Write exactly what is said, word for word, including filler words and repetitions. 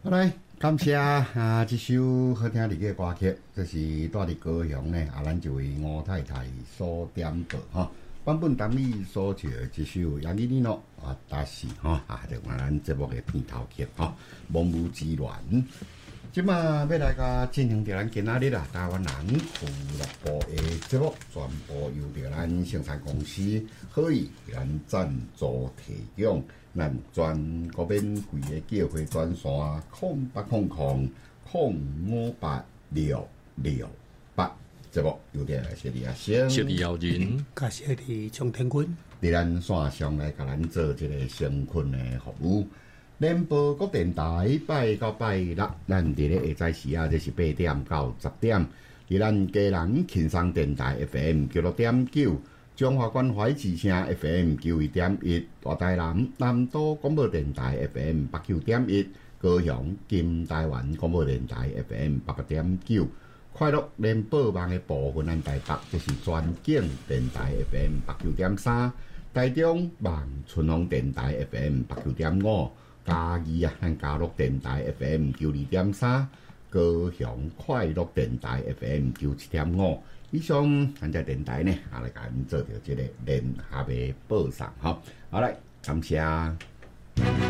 好来，感谢啊！这首好听的歌曲，这是住伫高雄呢，啊，咱就为吴太太所点播哈。版本当你所唱的这首《杨丽丽诺》啊，打是哈啊，就话咱节目的片头曲哈，《梦舞之恋》。即马要来甲进行着咱今仔日啦，台湾人俱乐部的节目，全部由着咱生产公司可以咱赞助提供。咱全国免费的叫回专线，空八空空空五八六六八。节目有点谢李阿星， 谢李耀仁， 感谢李张天军， 伫咱线上来甲咱做这个生困的服务。联播各电台拜到拜六，咱伫咧下早时啊，这是八点到十点。伫咱家人轻松电台 F M 九六点九。中华关怀之声 F M 九一点一，大台南南都广播电台 F M 八九点一，高雄金台湾广播电台 F M 八八点九，快乐联播网的部分咱台北就是全景电台 F M 八九点三，台中望春风电台 F M 八九点五，嘉义啊咱嘉乐电台 F M 九二点三，高雄快乐电台 F M 九七点五。以上咱只电台呢，啊来甲咱做着即个联合的播送，好，好来，感谢。